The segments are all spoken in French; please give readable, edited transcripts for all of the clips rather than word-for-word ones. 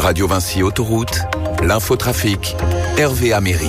Radio Vinci Autoroute, l'infotrafic, Hervé Améry.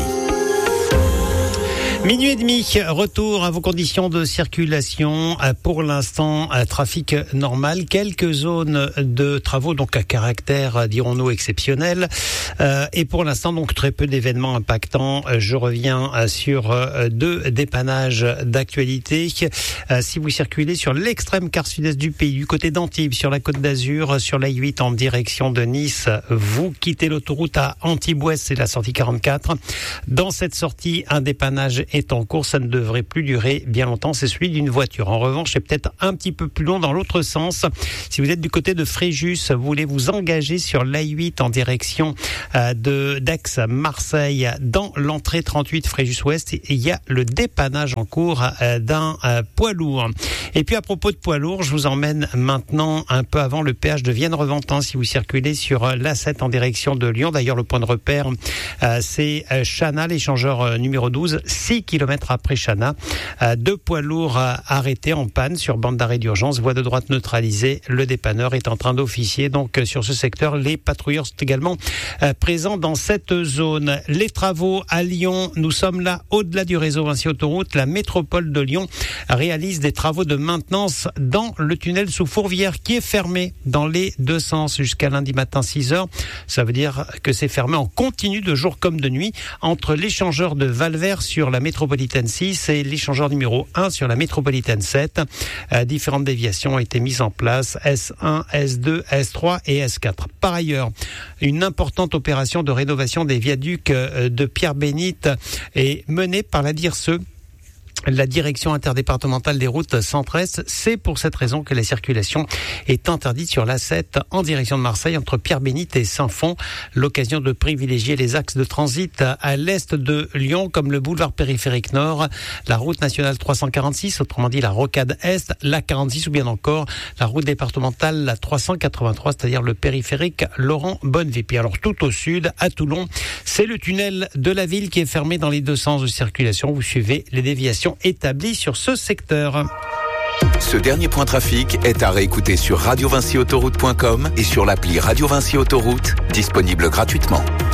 Minuit et demi, retour à vos conditions de circulation. Pour l'instant, trafic normal. Quelques zones de travaux, donc à caractère, dirons-nous, exceptionnel. Et pour l'instant, donc très peu d'événements impactants. Je reviens sur deux dépannages d'actualité. Si vous circulez sur l'extrême quart sud-est du pays, du côté d'Antibes, sur la Côte d'Azur, sur la 8 en direction de Nice, vous quittez l'autoroute à Antibes-Ouest, c'est la sortie 44. Dans cette sortie, un dépannage est en cours, ça ne devrait plus durer bien longtemps, c'est celui d'une voiture. En revanche, c'est peut-être un petit peu plus long dans l'autre sens. Si vous êtes du côté de Fréjus, vous voulez vous engager sur l'A8 en direction d'Aix-Marseille, dans l'entrée 38 Fréjus-Ouest, il y a le dépannage en cours d'un poids lourd. Et puis à propos de poids lourd, je vous emmène maintenant un peu avant le péage de Vienne-Reventin si vous circulez sur l'A7 en direction de Lyon. D'ailleurs, le point de repère, c'est Chana, l'échangeur numéro 12, 6 km après Chana. Deux poids lourds arrêtés en panne sur bande d'arrêt d'urgence, voie de droite neutralisée. Le dépanneur est en train d'officier. Donc sur ce secteur, les patrouilleurs sont également présents dans cette zone. Les travaux à Lyon, nous sommes là au-delà du réseau Vinci Autoroute. La métropole de Lyon réalise des travaux de maintenance dans le tunnel sous Fourvière qui est fermé dans les deux sens jusqu'à lundi matin 6h. Ça veut dire que c'est fermé en continu de jour comme de nuit entre l'échangeur de Valvert sur la métropolitaine 6 et l'échangeur numéro 1 sur la métropolitaine 7. Différentes déviations ont été mises en place, S1, S2, S3 et S4. Par ailleurs, une importante opération de rénovation des viaducs de Pierre-Bénite est menée par la DIRSE, la direction interdépartementale des routes centre-est. C'est pour cette raison que la circulation est interdite sur l'A7 en direction de Marseille entre Pierre-Bénite et Saint-Fond. L'occasion de privilégier les axes de transit à l'est de Lyon comme le boulevard périphérique nord, la route nationale 346, autrement dit la rocade est, la 46 ou bien encore la route départementale la 383, c'est-à-dire le périphérique Laurent-Bonneville. Alors tout au sud, à Toulon, c'est le tunnel de la ville qui est fermé dans les deux sens de circulation. Vous suivez les déviations établi sur ce secteur. Ce dernier point trafic est à réécouter sur radiovinciautoroute.com et sur l'appli Radio Vinci Autoroute, disponible gratuitement.